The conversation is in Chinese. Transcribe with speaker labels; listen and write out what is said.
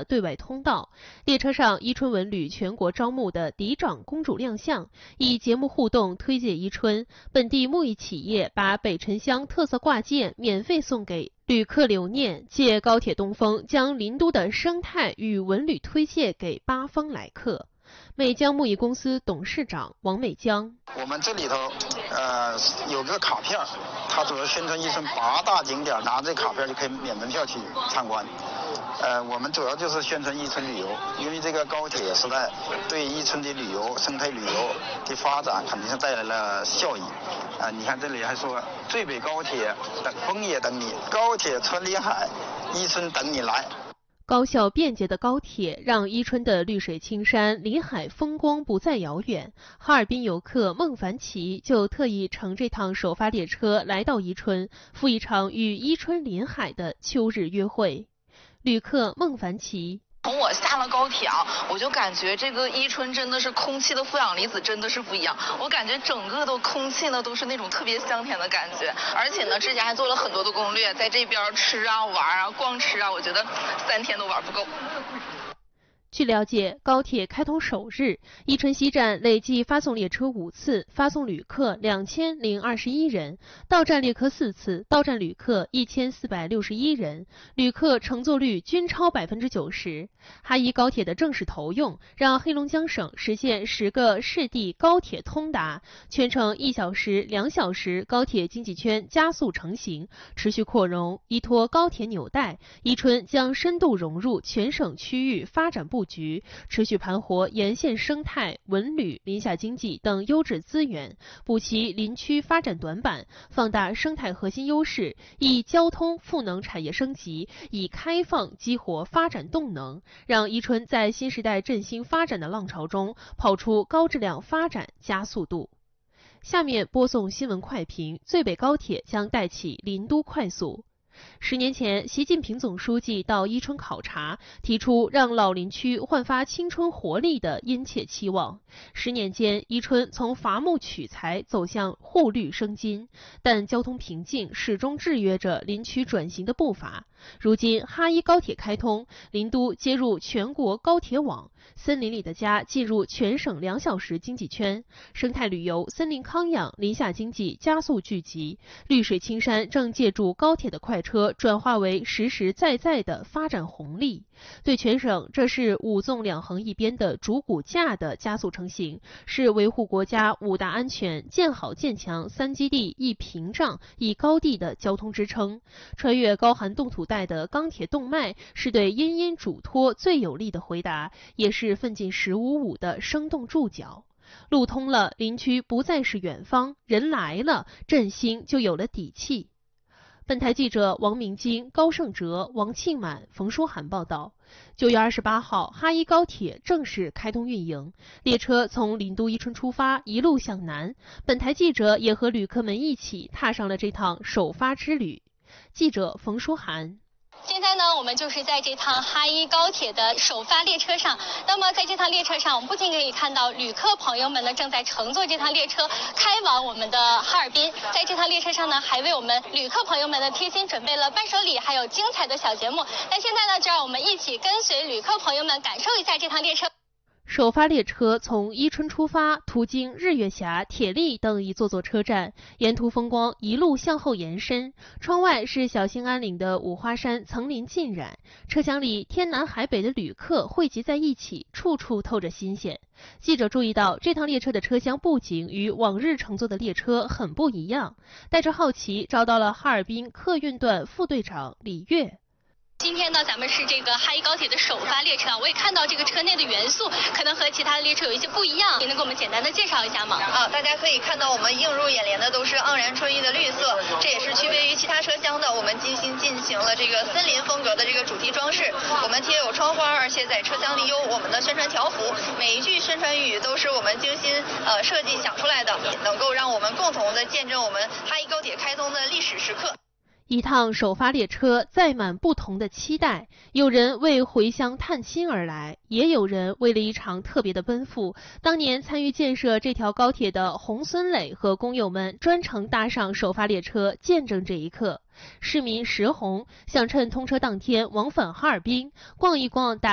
Speaker 1: 的对外通道。列车上，伊春文旅全国招募的嫡长公主亮相，以节目互动推介伊春。本地木艺企业把北辰乡特色挂件免费送给旅客留念，借高铁东风，将林都的生态与文旅推介给八方来客。美江木艺公司董事长王美江：
Speaker 2: 我们这里头有个卡片，它主要宣传伊春8大景点，拿这卡片就可以免门票去参观。我们主要就是宣传伊春旅游，因为这个高铁时代对伊春的旅游、生态旅游的发展肯定是带来了效益。你看这里还说最北高铁等风也等你，高铁穿林海，伊春等你来。
Speaker 1: 高效便捷的高铁让伊春的绿水青山、林海风光不再遥远。哈尔滨游客孟凡奇就特意乘这趟首发列车来到伊春，赴一场与伊春林海的秋日约会。旅客孟凡奇：
Speaker 3: 从我下了高铁啊，我就感觉这个伊春真的是空气的负氧离子真的是不一样，我感觉整个的空气呢都是那种特别香甜的感觉，而且呢之前还做了很多的攻略，在这边吃啊玩啊光吃啊，我觉得3天都玩不够。
Speaker 1: 据了解，高铁开通首日，伊春西站累计发送列车5次，发送旅客2021人，到站列客4次，到站旅客1461人，旅客乘坐率均超90%。哈伊高铁的正式投用，让黑龙江省实现10个市地高铁通达，全程1小时、2小时高铁经济圈加速成型，持续扩容。依托高铁纽带，伊春将深度融入全省区域发展布局，持续盘活沿线生态、文旅、林下经济等优质资源，补齐林区发展短板，放大生态核心优势，以交通赋能产业升级，以开放激活发展动能，让伊春在新时代振兴发展的浪潮中跑出高质量发展加速度。下面播送新闻快评：最北高铁将带起林都快速。10年前，习近平总书记到伊春考察，提出让老林区焕发青春活力的殷切期望。10年间，伊春从伐木取材走向护绿生金，但交通瓶颈始终制约着林区转型的步伐。如今，哈伊高铁开通，林都接入全国高铁网，森林里的家进入全省2小时经济圈，生态旅游、森林康养、林下经济加速聚集，绿水青山正借助高铁的快车转化为实实在在的发展红利。对全省，这是5纵2横一边的主骨架的加速成型，是维护国家5大安全、建好建强3基地1屏障1高地的交通支撑。穿越高寒冻土带的钢铁动脉，是对殷殷嘱托最有力的回答，也是奋进1055的生动注脚。路通了，林区不再是远方，人来了，振兴就有了底气。本台记者王明金、高胜哲、王庆满、冯书涵报道。9月28号，哈伊高铁正式开通运营，列车从林都伊春出发，一路向南。本台记者也和旅客们一起踏上了这趟首发之旅。记者冯书涵。
Speaker 4: 现在呢，我们就是在这趟哈伊高铁的首发列车上。那么在这趟列车上，我们不仅可以看到旅客朋友们呢正在乘坐这趟列车开往我们的哈尔滨，在这趟列车上呢，还为我们旅客朋友们呢贴心准备了伴手礼，还有精彩的小节目。那现在呢，就让我们一起跟随旅客朋友们感受一下这趟列车。
Speaker 1: 首发列车从伊春出发，途经日月峡、铁力等一座座车站，沿途风光一路向后延伸。窗外是小兴安岭的五花山层林尽染，车厢里天南海北的旅客汇集在一起，处处透着新鲜。记者注意到，这趟列车的车厢布景与往日乘坐的列车很不一样。带着好奇，找到了哈尔滨客运段副队长李跃。
Speaker 4: 今天呢，咱们是这个哈伊高铁的首发列车，我也看到这个车内的元素可能和其他的列车有一些不一样，你能给我们简单的介绍一下吗？
Speaker 3: 大家可以看到我们映入眼帘的都是盎然春意的绿色，这也是区别于其他车厢的。我们精心进行了这个森林风格的这个主题装饰，我们贴有窗花，而且在车厢里有我们的宣传条幅，每一句宣传语都是我们精心设计想出来的，能够让我们共同的见证我们哈伊高铁开通的历史时刻。
Speaker 1: 一趟首发列车载满不同的期待，有人为回乡探亲而来，也有人为了一场特别的奔赴。当年参与建设这条高铁的洪孙磊和工友们专程搭上首发列车，见证这一刻。市民石红想趁通车当天往返哈尔滨，逛一逛